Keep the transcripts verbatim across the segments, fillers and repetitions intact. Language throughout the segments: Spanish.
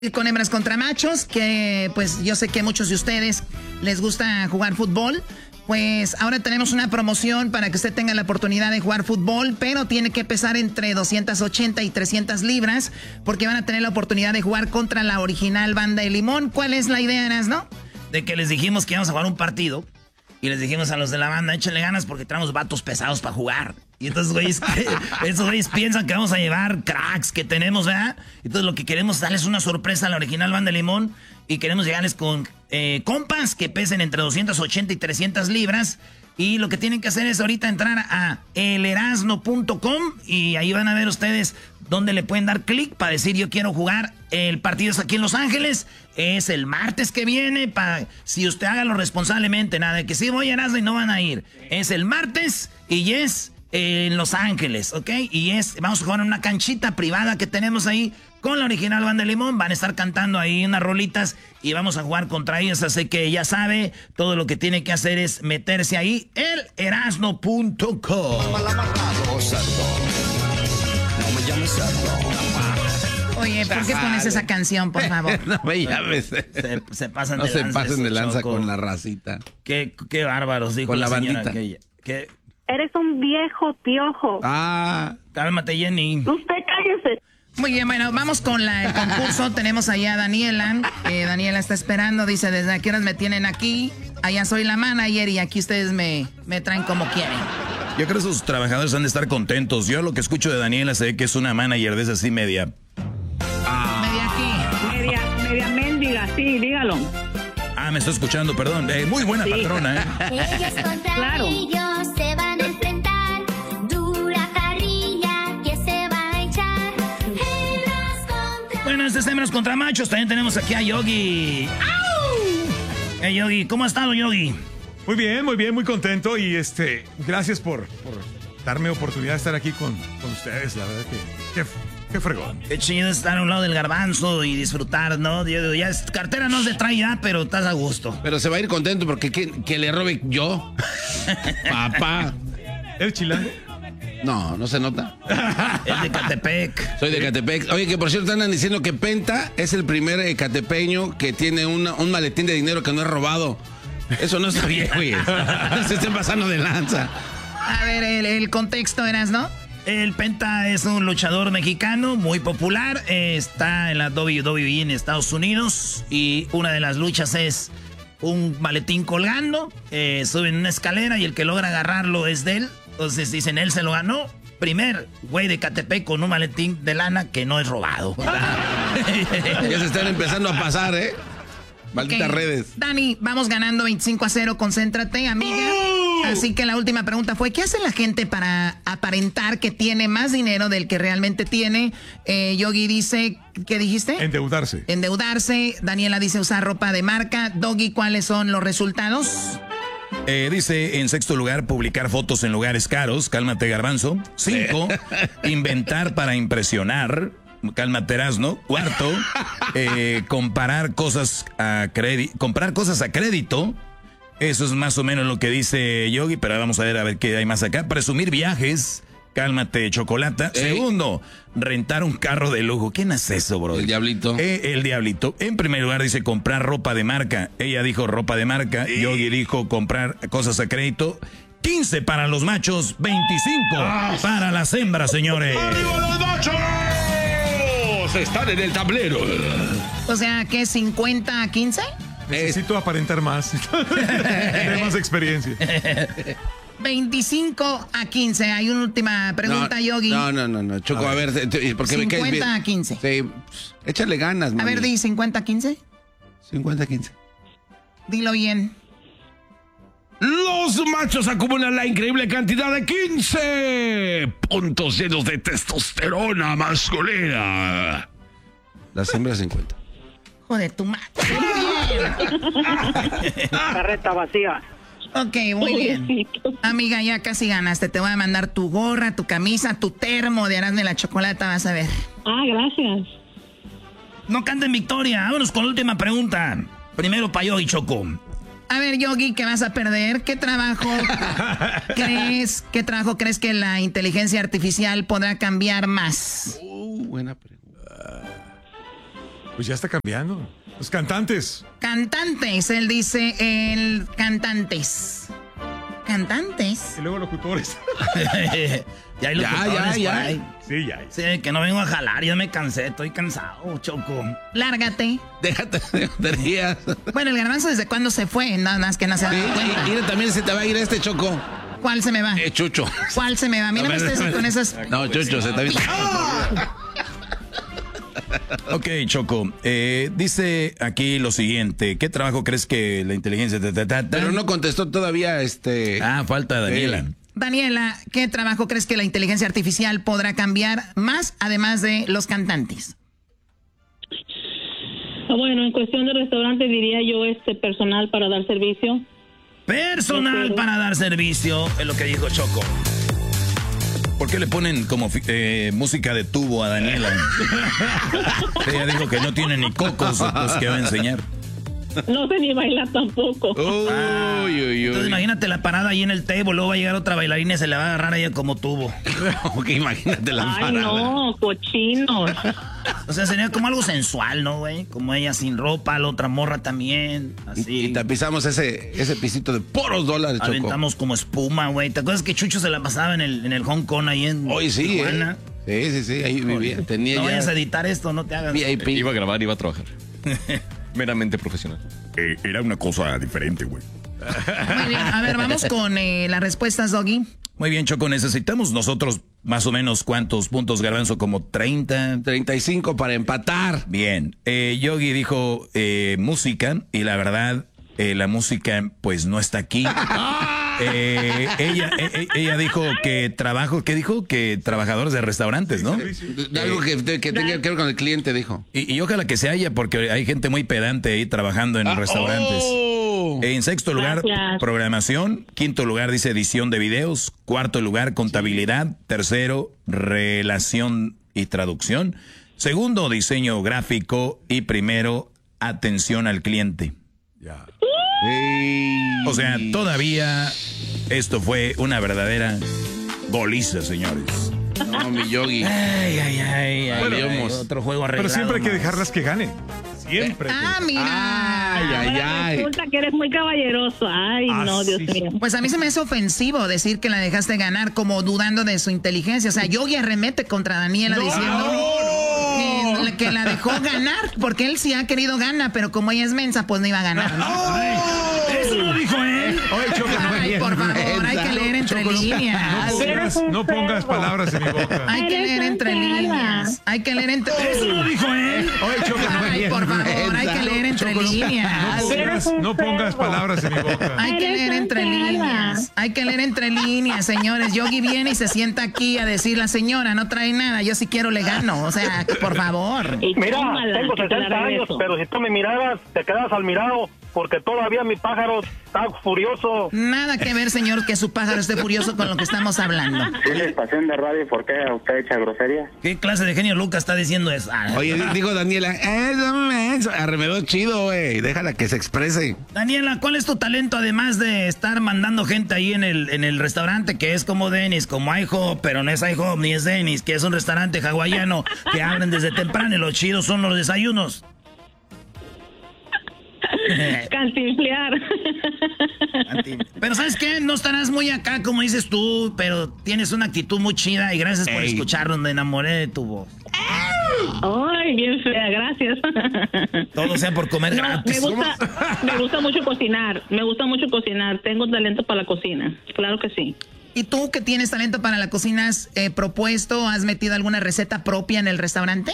Con hembras contra machos, que pues yo sé que a muchos de ustedes les gusta jugar fútbol. Pues ahora tenemos una promoción para que usted tenga la oportunidad de jugar fútbol, pero tiene que pesar entre doscientas ochenta y trescientas libras, porque van a tener la oportunidad de jugar contra la original Banda de Limón. ¿Cuál es la idea, Erasno? De que les dijimos que íbamos a jugar un partido y les dijimos a los de la banda, échenle ganas porque traemos vatos pesados para jugar. Y entonces, güeyes, esos güeyes piensan que vamos a llevar cracks que tenemos, ¿verdad? Entonces lo que queremos es darles una sorpresa a la original Banda de Limón y queremos llegarles con eh, compas que pesen entre doscientas ochenta y trescientas libras. Y lo que tienen que hacer es ahorita entrar a el erasno punto com y ahí van a ver ustedes dónde le pueden dar clic para decir yo quiero jugar. El partido es aquí en Los Ángeles, es el martes que viene, para si usted hágalo responsablemente, nada de que sí voy a Erasmo y no van a ir. Es el martes y es en Los Ángeles, ¿ok? Y es, vamos a jugar en una canchita privada que tenemos ahí con la original Banda de Limón. Van a estar cantando ahí unas rolitas y vamos a jugar contra ellos. Así que ya sabe, todo lo que tiene que hacer es meterse ahí, el erasno punto com. Oye, ¿por qué pones esa canción, por favor? No me llames. Se, se pasan no de se lanza. pasen de lanza Choco. Con la racita. Qué, qué bárbaros, dijo con la, la señora bandita. aquella. ¿Qué? Eres un viejo piojo. Ah, Cálmate, Jenny. Usted cállese. Muy bien, bueno, vamos con la, el concurso. Tenemos allá a Daniela. Eh, Daniela está esperando. Dice, ¿desde a qué horas me tienen aquí? Allá soy la manager y aquí ustedes me, me traen como quieren. Yo creo que sus trabajadores han de estar contentos. Yo lo que escucho de Daniela se ve que es una manager de esa así media. ¿Media aquí? Media, media mendiga, sí, dígalo. Ah, me está escuchando, perdón. Eh, muy buena Sí. patrona, ¿eh? Ellos contra Claro. ellos se van a enfrentar. Dura carrilla que se va a echar. Hembras contra... Bueno, este es Hembras contra Machos. También tenemos aquí a Yogi. ¡Au! Hey, Yogi, ¿cómo ha estado, Yogi? Muy bien, muy bien, muy contento y este, gracias por, por darme oportunidad de estar aquí con, con ustedes, la verdad que, que, qué fregón. Qué chido estar a un lado del garbanzo y disfrutar, ¿no? Yo digo, ya es, cartera no se trae ya, pero estás a gusto. pero se va a ir contento porque que, que le robe yo. Papá. ¿Eres chilango? No, no se nota. Es de Catepec. Soy de Catepec. Oye, que por cierto andan diciendo que Penta es el primer eh, catepeño que tiene una, un maletín de dinero que no es robado. Eso no está bien, güey. No se estén pasando de lanza. A ver, el, el contexto, Erasno. El Penta es un luchador mexicano muy popular. eh, está en la doble u doble u e en Estados Unidos. Y una de las luchas es un maletín colgando. Eh, suben una escalera y el que logra agarrarlo es de él. Entonces dicen, él se lo ganó. Primer güey de Catepec con un maletín de lana que no es robado. Ya se están empezando a pasar, ¿eh? Malditas Ok. redes. Dani, vamos ganando veinticinco a cero. Concéntrate, amiga. Así que la última pregunta fue, ¿qué hace la gente para aparentar que tiene más dinero del que realmente tiene? Eh, Yogi dice, ¿qué dijiste? Endeudarse. Endeudarse. Daniela dice usar ropa de marca. Doggy, ¿cuáles son los resultados? Eh, dice en sexto lugar, publicar fotos en lugares caros. Cálmate, garbanzo. Cinco, inventar para impresionar. Cálmate, Erasno. Cuarto, eh, comparar cosas a crédito. Comprar cosas a crédito. Eso es más o menos lo que dice Yogi, pero vamos a ver a ver qué hay más acá. Presumir viajes. Cálmate, Chocolata. Ey. Segundo, rentar un carro de lujo. ¿Quién hace eso, bro? El diablito. Eh, el diablito. En primer lugar dice comprar ropa de marca. Ella dijo ropa de marca. Yogi dijo comprar cosas a crédito. quince para los machos, veinticinco para las hembras, señores. los machos! Están en el tablero. O sea, ¿qué? ¿cincuenta a quince? Necesito aparentar más. Tener más experiencia. veinticinco a quince. Hay una última pregunta, no, Yogi. No, no, no, no. Choco, a ver, a ver te- porque me caes bien. cincuenta a quince. Sí, pues, échale ganas, A mami. ver, di cincuenta a quince. cincuenta a quince. Dilo bien. Los machos acumulan la increíble cantidad de quince puntos llenos de testosterona masculina. Las hembras cincuenta. Joder, tu madre. Carreta vacía. Ok, muy bien. Amiga, ya casi ganaste. Te voy a mandar tu gorra, tu camisa, tu termo de Erasmo y la Chocolata, vas a ver. Ah, gracias. No canten victoria. Vámonos con la última pregunta. Primero para Yogi, Choco. A ver, Yogi, ¿qué vas a perder? ¿Qué trabajo crees, qué trabajo crees que la inteligencia artificial podrá cambiar más? Uh, buena pregunta. Pues ya está cambiando. Los cantantes. Cantantes, él dice el cantantes. Cantantes. Y luego locutores. Ya hay Ya, locutores ya, por ya. ahí. Sí, ya. Sí, que no vengo a jalar, ya me cansé, estoy cansado, Choco. Lárgate. Déjate de tonterías. Bueno, el garbanzo desde cuándo se fue, nada más que no se ha Sí, dado cuenta. y- mira, también se te va a ir este Choco. ¿Cuál se me va? Eh, Chucho. ¿Cuál se me va? Mira, A me ver, estés a ver. con esas... No, Chucho, se te va a ir. Ok, Choco. eh, dice aquí lo siguiente. ¿Qué trabajo crees que la inteligencia... ta, ta, ta, ta? Pero no contestó todavía este. Ah, falta Daniela. Sí. Daniela, ¿qué trabajo crees que la inteligencia artificial podrá cambiar más, además de los cantantes? Ah, Bueno, en cuestión de restaurante diría yo este personal para dar servicio. Personal Ok. para dar servicio, es lo que dijo Choco. ¿Por qué le ponen como fi- eh, música de tubo a Daniela? Ella dijo que no tiene ni cocos, pues que va a enseñar. No sé ni bailar tampoco. Uy, uy, Entonces uy. imagínate la parada ahí en el table, luego va a llegar otra bailarina y se le va a agarrar a ella como tubo. Ok, imagínate la Ay, parada. no, cochinos. O sea, sería como algo sensual, ¿no, güey? Como ella sin ropa, la otra morra también, así. Y tapizamos ese, ese pisito de poros dólares, Choco. Aventamos como espuma, güey. ¿Te acuerdas que Chucho se la pasaba en el, en el Hong Kong ahí en Hoy sí, Tijuana? eh. Sí, sí, sí, ahí vivía. Tenía No ya vayas a editar esto, no te hagas. V I P. Iba a grabar, iba a trabajar. Meramente profesional. Eh, era una cosa diferente, güey. Muy bien, a ver, vamos con eh, las respuestas, Doggy. Muy bien, Choco. Necesitamos nosotros más o menos cuántos puntos, Garbanzo, como treinta. treinta y cinco para empatar. Bien. Eh, Yogi dijo eh, música y la verdad, eh, la música pues no está aquí. Eh, ella, eh, ella dijo que trabajo, ¿qué dijo? Que trabajadores de restaurantes, ¿no? De algo que, que tenga que ver con el cliente, dijo. Y, y ojalá que se haya, porque hay gente muy pedante ahí trabajando en restaurantes. Oh. En sexto lugar, Gracias. programación. Quinto lugar, dice edición de videos. Cuarto lugar, contabilidad. Tercero, relación y traducción. Segundo, diseño gráfico. Y primero, atención al cliente. Ya. Ey. O sea, todavía esto fue una verdadera goliza, señores. No, mi Yogi. Ay, ay, ay, ay, Bueno, ay, vamos. otro juego Pero arreglado. siempre hay que más. dejarlas que ganen. Siempre. Ah, mira. Ay, ay, Ahora ay. resulta que eres muy caballeroso. Ay, Ah, no, Dios sí, mío. Pues a mí se me hace ofensivo decir que la dejaste ganar como dudando de su inteligencia. O sea, Yogi arremete contra Daniela diciendo que, que la dejó ganar, porque él sí ha querido ganar, pero como ella es mensa, pues no iba a ganar, ¿no? Eso lo dijo él. Oye, Choco, Ay, por favor, hay que leer entre Choco, no- líneas. No pongas, no pongas palabras en mi boca. Hay que Eres leer un entre cara. líneas. Hay que leer entre... Eso lo dijo él. Oye, Choco, Ay, por favor, hay que leer entre Choco, no- líneas. No pongas, no pongas palabras en mi boca. Hay que Eres leer un entre cara. líneas. Hay que leer entre líneas, señores. Yogi viene y se sienta aquí a decir, la señora no trae nada, yo sí quiero le gano. O sea, por favor. Y Mira, tómala, tengo que te la sesenta años, regreso. pero si tú me miraras, te quedas al mirado, porque todavía mi pájaro está furioso. Nada que ver, señor, que su pájaro esté furioso con lo que estamos hablando. ¿Tiene estación de radio? ¿Por qué usted echa grosería? ¿Qué clase de genio Lucas está diciendo eso? Ah, Oye, di- dijo Daniela, eso, eso. Arremedó chido, güey. Déjala que se exprese. Daniela, ¿cuál es tu talento además de estar mandando gente ahí en el, en el restaurante que es como Dennis, como IHOP, pero no es IHOP ni es Dennis, que es un restaurante hawaiano que abren desde temprano y los chidos son los desayunos? Cantinflear. Pero ¿sabes qué? No estarás muy acá como dices tú, pero tienes una actitud muy chida y gracias por Ey. escucharnos, me enamoré de tu voz. Ay, bien fea, gracias. Todo sea por comer No, gratis. me gusta, me gusta mucho cocinar, me gusta mucho cocinar, tengo talento para la cocina, claro que sí. ¿Y tú que tienes talento para la cocina, has eh, propuesto, has metido alguna receta propia en el restaurante?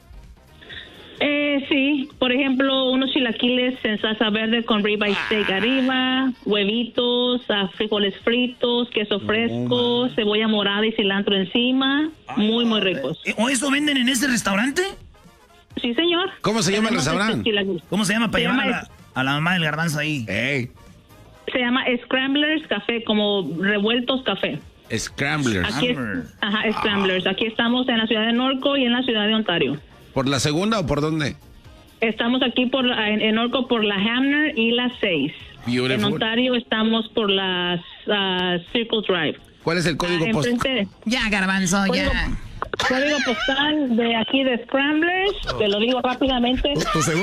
Eh, sí, por ejemplo, unos chilaquiles en salsa verde con ribeye steak arriba, huevitos, ah, frijoles fritos, queso fresco, cebolla morada y cilantro encima, muy, muy ricos. ¿O eso venden en ese restaurante? Sí, señor. ¿Cómo se llama el Tenemos restaurante? estos chilaquiles. ¿Cómo se llama para Se llevar a llama la, a la mamá del garbanzo ahí? Ey, Se llama Scramblers Café, como revueltos café. Scramblers. Aquí es, ajá, Scramblers. Aquí estamos en la ciudad de Norco y en la ciudad de Ontario. ¿Por la segunda o por dónde? Estamos aquí por la- en, en Norco por la Hamner y la seis. Beautiful. En Ontario estamos por las ah, Circle Drive. ¿Cuál es el código Ah, postal? enfrente. Ya, garbanzo, ya. Código postal de aquí de Scramblers, te lo digo rápidamente. Tu